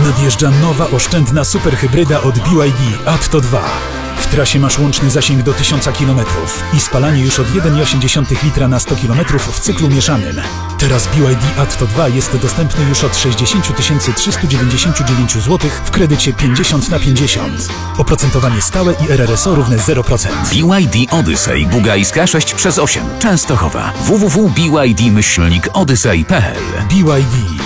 Nadjeżdża nowa, oszczędna superhybryda od BYD Atto 2. W trasie masz łączny zasięg do 1000 km i spalanie już od 1,8 litra na 100 km w cyklu mieszanym. Teraz BYD Atto 2 jest dostępny już od 60 399 zł w kredycie 50/50. Oprocentowanie stałe i RRSO równe 0%. BYD Odyssey Bugajska 6/8 Częstochowa. www.byd-odyssey.pl BYD.